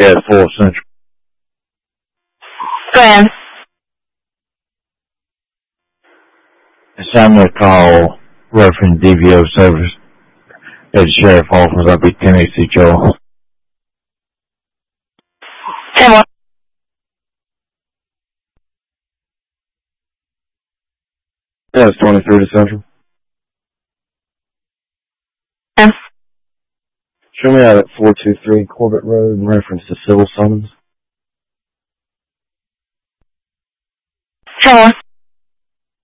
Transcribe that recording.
Yeah, 4 Central. Go ahead. It's a call reference DVO service at the sheriff office. I'll be 1080 Joel. 10-1. Yeah, it's 23 to Central. Yeah. Show me out at 423 Corbett Road in reference to civil summons. 10-1.